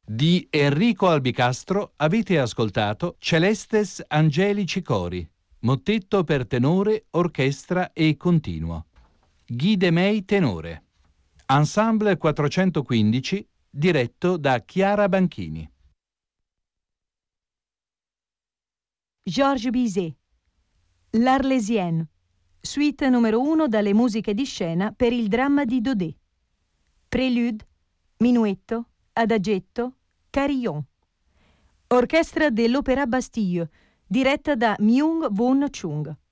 Di Enrico Albicastro avete ascoltato Celestes Angelici Cori, mottetto per tenore, orchestra e continuo. Guy de May tenore. Ensemble 415 diretto da Chiara Banchini. Georges Bizet, L'Arlésienne, suite numero 1 dalle musiche di scena per il dramma di Daudet. Prelude, minuetto, adagetto, carillon. Orchestra dell'Opéra Bastille, diretta da Myung-Whun Chung.